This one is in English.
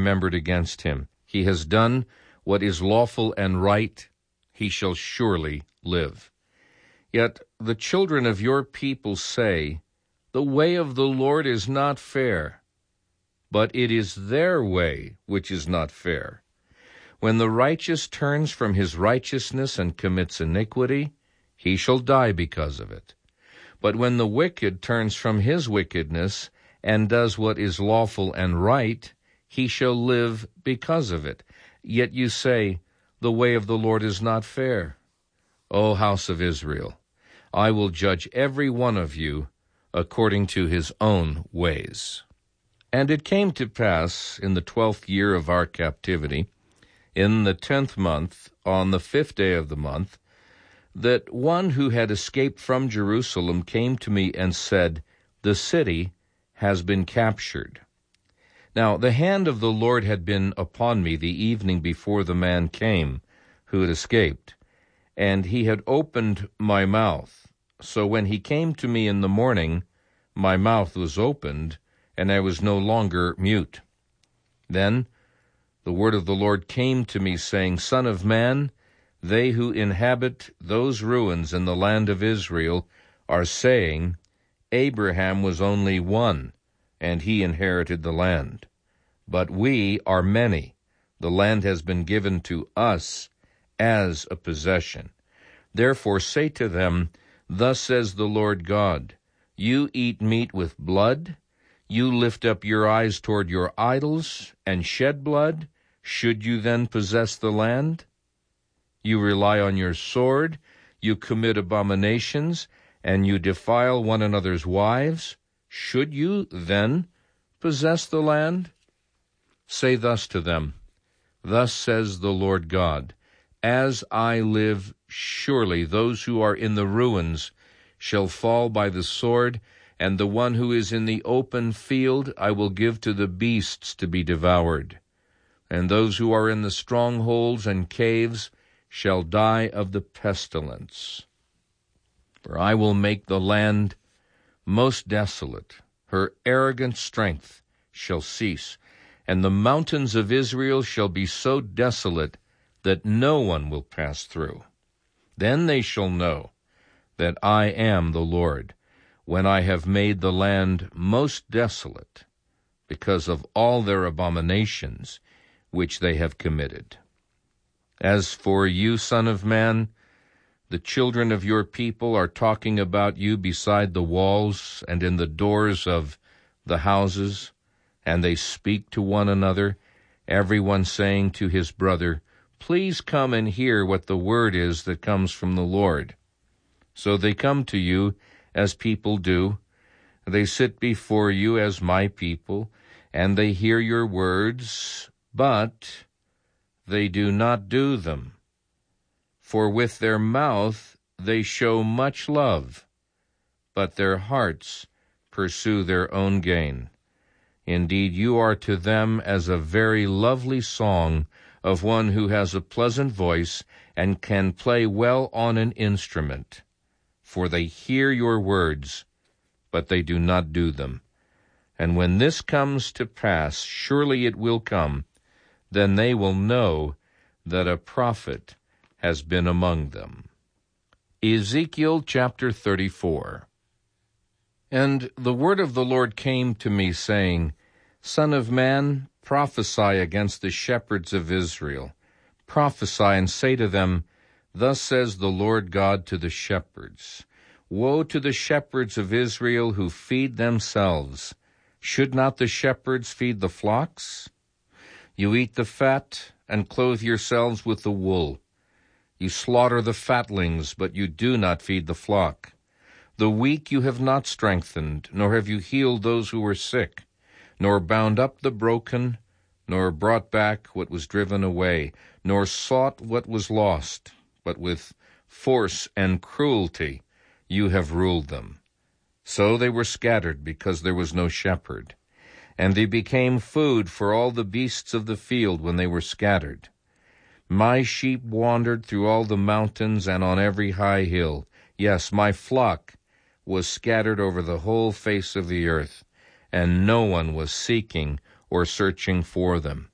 remembered against him. He has done what is lawful and right. He shall surely live. Yet the children of your people say, the way of the Lord is not fair. But it is their way which is not fair. When the righteous turns from his righteousness and commits iniquity, he shall die because of it. But when the wicked turns from his wickedness and does what is lawful and right, he shall live because of it. Yet you say, the way of the Lord is not fair. O house of Israel, I will judge every one of you according to his own ways. And it came to pass in the 12th year of our captivity, in the 10th month, on the 5th day of the month, that one who had escaped from Jerusalem came to me and said, the city has been captured. Now the hand of the Lord had been upon me the evening before the man came, who had escaped, and he had opened my mouth. So when he came to me in the morning, my mouth was opened, and I was no longer mute. Then the word of the Lord came to me, saying, Son of man, they who inhabit those ruins in the land of Israel are saying, Abraham was only one, and he inherited the land. But we are many. The land has been given to us as a possession. Therefore say to them, Thus says the Lord God, You eat meat with blood, you lift up your eyes toward your idols, and shed blood. Should you then possess the land? You rely on your sword, you commit abominations, and you defile one another's wives. Should you then possess the land? Say thus to them, Thus says the Lord God, As I live, surely those who are in the ruins shall fall by the sword, and the one who is in the open field I will give to the beasts to be devoured. And those who are in the strongholds and caves shall die of the pestilence. For I will make the land most desolate. Her arrogant strength shall cease, and the mountains of Israel shall be so desolate that no one will pass through. Then they shall know that I am the Lord, when I have made the land most desolate, because of all their abominations which they have committed. As for you, Son of man, the children of your people are talking about you beside the walls and in the doors of the houses, and they speak to one another, everyone saying to his brother, Please come and hear what the word is that comes from the Lord. So they come to you as people do. They sit before you as my people, and they hear your words, but they do not do them. For with their mouth they show much love, but their hearts pursue their own gain. Indeed, you are to them as a very lovely song of one who has a pleasant voice and can play well on an instrument. For they hear your words, but they do not do them. And when this comes to pass, surely it will come, then they will know that a prophet has been among them. Ezekiel chapter 34. And the word of the Lord came to me, saying, Son of man, prophesy against the shepherds of Israel. Prophesy and say to them, Thus says the Lord God to the shepherds, Woe to the shepherds of Israel who feed themselves. Should not the shepherds feed the flocks? You eat the fat and clothe yourselves with the wool. You slaughter the fatlings, but you do not feed the flock. The weak you have not strengthened, nor have you healed those who were sick, nor bound up the broken, nor brought back what was driven away, nor sought what was lost, but with force and cruelty you have ruled them. So they were scattered because there was no shepherd, and they became food for all the beasts of the field when they were scattered. My sheep wandered through all the mountains and on every high hill. Yes, my flock was scattered over the whole face of the earth, and no one was seeking or searching for them.